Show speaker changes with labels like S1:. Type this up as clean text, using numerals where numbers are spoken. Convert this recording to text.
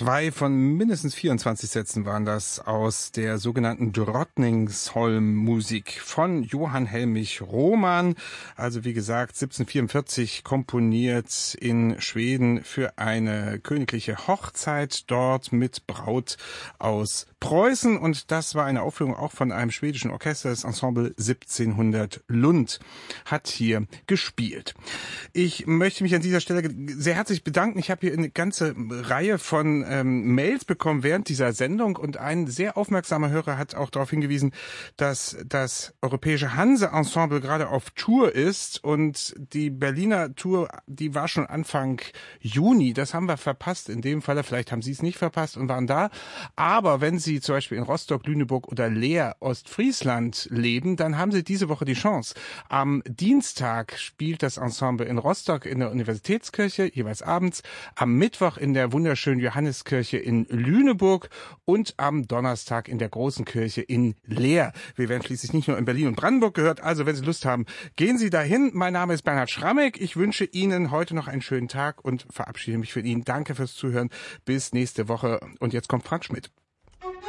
S1: 2 von mindestens 24 Sätzen waren das aus der sogenannten Drottningholm-Musik von Johann Helmich Roman. Also wie gesagt, 1744 komponiert in Schweden für eine königliche Hochzeit dort mit Braut aus Preußen. Und das war eine Aufführung auch von einem schwedischen Orchester. Das Ensemble 1700 Lund hat hier gespielt. Ich möchte mich an dieser Stelle sehr herzlich bedanken. Ich habe hier eine ganze Reihe von Mails bekommen während dieser Sendung und ein sehr aufmerksamer Hörer hat auch darauf hingewiesen, dass das Europäische Hanse-Ensemble gerade auf Tour ist und die Berliner Tour, die war schon Anfang Juni. Das haben wir verpasst in dem Falle. Vielleicht haben Sie es nicht verpasst und waren da. Aber wenn Sie zum Beispiel in Rostock, Lüneburg oder Leer, Ostfriesland leben, dann haben Sie diese Woche die Chance. Am Dienstag spielt das Ensemble in Rostock in der Universitätskirche, jeweils abends. Am Mittwoch in der wunderschönen Johanneskirche in Lüneburg und am Donnerstag in der großen Kirche in Leer. Wir werden schließlich nicht nur in Berlin und Brandenburg gehört. Also wenn Sie Lust haben, gehen Sie dahin. Mein Name ist Bernhard Schrammeck. Ich wünsche Ihnen heute noch einen schönen Tag und verabschiede mich von Ihnen. Danke fürs Zuhören. Bis nächste Woche. Und jetzt kommt Frank Schmidt.